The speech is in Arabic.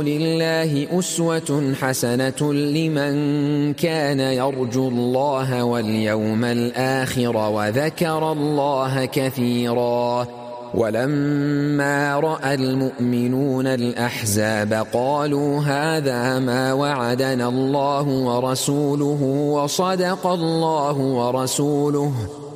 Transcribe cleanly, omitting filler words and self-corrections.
لله أسوة حسنة لمن كان يرجو الله واليوم الآخر وذكر الله كثيرا. ولما رأى المؤمنون الأحزاب قالوا هذا ما وعدنا الله ورسوله وصدق الله ورسوله